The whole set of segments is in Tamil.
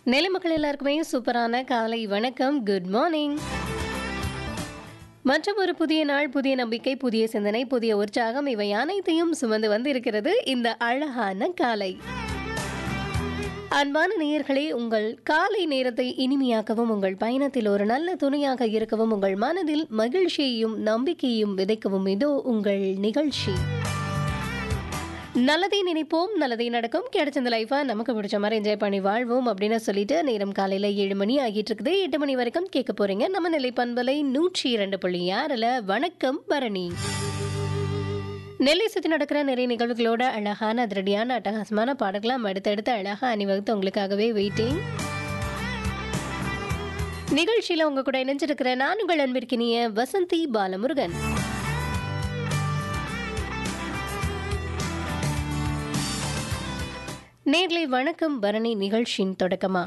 நெல்லை மக்கள் எல்லாருக்குமே சூப்பரான காலை வணக்கம். Good morning. மற்றும் ஒரு புதிய நாள், புதிய நம்பிக்கை, புதிய சிந்தனை, புதிய உற்சாகம் இவை அனைத்தையும் சுமந்து வந்து இருக்கிறது இந்த அழகான காலை. அன்பான நேயர்களே, உங்கள் காலை நேரத்தை இனிமையாக்கவும், உங்கள் பயணத்தில் ஒரு நல்ல துணையாக இருக்கவும், உங்கள் மனதில் மகிழ்ச்சியையும் நம்பிக்கையையும் விதைக்கவும் இதோ உங்கள் நிகழ்ச்சி. நல்லதை நினைப்போம், நல்லதை நடக்கும். கிடைச்ச இந்த லைஃபை நமக்கு பிடிச்ச மாதிரி என்ஜாய் பண்ணி வாழ்வோம் அப்படின்னு சொல்லிட்டு நேரம் காலையில் 7 மணி ஆகிட்டு இருக்குது. 8 மணி வரைக்கும் கேட்க போறீங்க நம்ம நிலை பண்பலை 102.6. வணக்கம் பரணி. நெல்லை சுற்றி நடக்கிற நிறைய நிகழ்வுகளோட அழகான அதிரடியான அட்டகாசமான பாடல்களாம் அடுத்தடுத்து அழகாக அணிவகுத்து உங்களுக்காகவே வெயிட்டிங். நிகழ்ச்சியில் உங்க கூட இணைஞ்சிருக்கிற நான் உங்கள் அன்பிற்கினிய வசந்தி பாலமுருகன். நேர்லை வணக்கம் பரணி நிகழ்ச்சியின் தொடக்கமா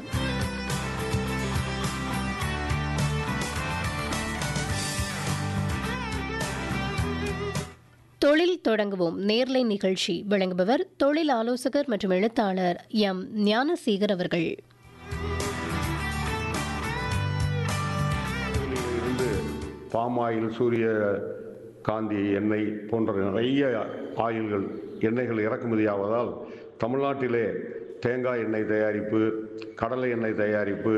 தொழில் தொடங்குவோம் நேர்லை நிகழ்ச்சி வழங்குபவர் தொழில் ஆலோசகர் மற்றும் எழுத்தாளர் எம் ஞானசேகர் அவர்கள். பாமாயில், சூரிய காந்தி எண்ணெய் போன்ற நிறைய ஆயில்கள் எண்ணெய்கள் இறக்குமதியாவதால் தமிழ்நாட்டிலே தேங்காய் எண்ணெய் தயாரிப்பு, கடலை எண்ணெய் தயாரிப்பு,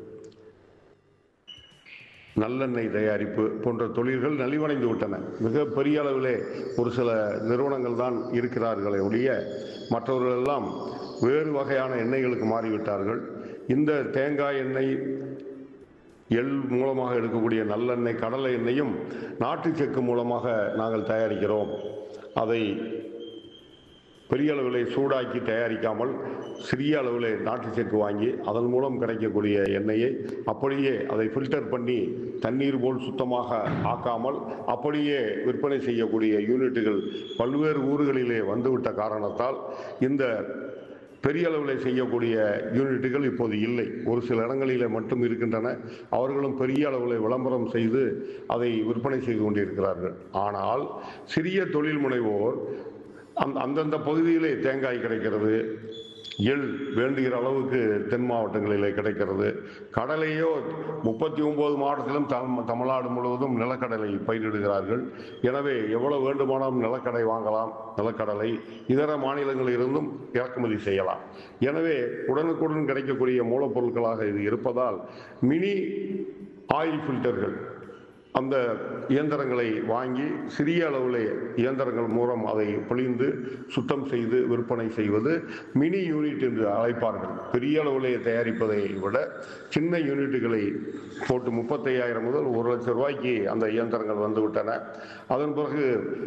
நல்லெண்ணெய் தயாரிப்பு போன்ற தொழில்கள் நலிவடைந்து விட்டன. மிக பெரிய அளவிலே ஒரு சில நிறுவனங்கள் தான் இருக்கிறார்களே ஒழிய மற்றவர்களெல்லாம் வேறு வகையான எண்ணெய்களுக்கு மாறிவிட்டார்கள். இந்த தேங்காய் எண்ணெய், எள் மூலமாக எடுக்கக்கூடிய நல்லெண்ணெய், கடலை எண்ணெயும் நாட்டு செக்கு மூலமாக நாங்கள் தயாரிக்கிறோம். அதை பெரிய அளவில் சூடாக்கி தயாரிக்காமல் சிறிய அளவில் நாட்டு செக்கு வாங்கி அதன் மூலம் கிடைக்கக்கூடிய எண்ணெயை அப்படியே அதை ஃபில்டர் பண்ணி தண்ணீர் போல் சுத்தமாக ஆக்காமல் அப்படியே விற்பனை செய்யக்கூடிய யூனிட்டுகள் பல்வேறு ஊர்களிலே வந்துவிட்ட காரணத்தால் இந்த பெரிய அளவில் செய்யக்கூடிய யூனிட்டுகள் இப்போது இல்லை. ஒரு சில இடங்களிலே மட்டும் இருக்கின்றன. அவர்களும் பெரிய அளவில் விளம்பரம் செய்து அதை விற்பனை செய்து கொண்டிருக்கிறார்கள். ஆனால் சிறிய தொழில் முனைவோர் அந்தந்த பகுதியிலே தேங்காய் கிடைக்கிறது, எள் வேண்டுகிற அளவுக்கு தென் மாவட்டங்களிலே கிடைக்கிறது, கடலையோ 39 மாவட்டத்திலும் தமிழ்நாடு முழுவதும் நிலக்கடலை பயிரிடுகிறார்கள். எனவே எவ்வளவு வேண்டுமானாலும் நிலக்கடலை வாங்கலாம். நிலக்கடலை இதர மாநிலங்களிலிருந்தும் இறக்குமதி செய்யலாம். எனவே உடனுக்குடன் கிடைக்கக்கூடிய மூலப்பொருட்களாக இது இருப்பதால் மினி ஆயில் ஃபில்டர்கள், அந்த இயந்திரங்களை வாங்கி சிறிய அளவில் இயந்திரங்கள் மூலம் அதை பிழிந்து சுத்தம் செய்து விற்பனை செய்வது மினி யூனிட் என்று அழைப்பார்கள். பெரிய அளவில் தயாரிப்பதை விட சின்ன யூனிட்டுகளை போட்டு 35,000 முதல் 1 லட்சம் ரூபாய்க்கு அந்த இயந்திரங்கள் வந்துவிட்டன. அதன் பிறகு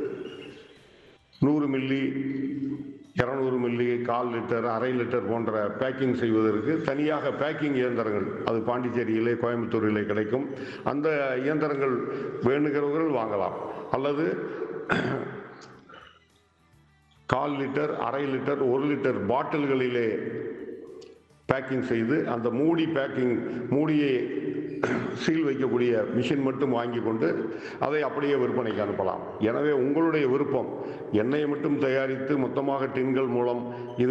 100 மில்லி, 200 மில்லி, 1/4 லிட்டர், 1/2 லிட்டர் போன்ற பேக்கிங் செய்வதற்கு தனியாக பேக்கிங் இயந்திரங்கள் அது பாண்டிச்சேரியிலே, கோயம்புத்தூரிலே கிடைக்கும். அந்த இயந்திரங்கள் வேணுகிறவர்கள் வாங்கலாம். அல்லது 1/4 லிட்டர், 1/2 லிட்டர், 1 லிட்டர் பாட்டில்களிலே பேக்கிங் செய்து அந்த மூடியை சீல் வைக்கக்கூடிய மிஷின் மட்டும் வாங்கி கொண்டு அதை அப்படியே விற்பனைக்கு அனுப்பலாம். எனவே உங்களுடைய விருப்பம், எண்ணெயை மட்டும் தயாரித்து மொத்தமாக டின்கள் மூலம்